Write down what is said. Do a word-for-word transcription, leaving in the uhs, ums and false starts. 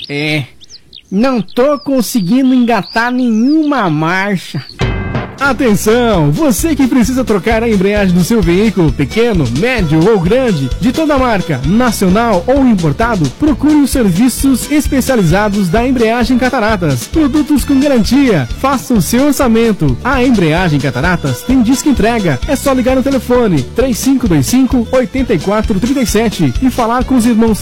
É, não tô conseguindo engatar nenhuma marcha. Atenção! Você que precisa trocar a embreagem do seu veículo, pequeno, médio ou grande, de toda marca, nacional ou importado, procure os serviços especializados da Embreagem Cataratas. Produtos com garantia. Faça o seu orçamento. A Embreagem Cataratas tem disco entrega. É só ligar no telefone três cinco dois cinco, oito quatro três sete e falar com os irmãos